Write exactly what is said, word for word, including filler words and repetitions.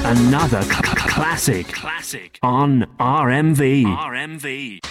Another c- c- classic. Classic on R M V. R M V.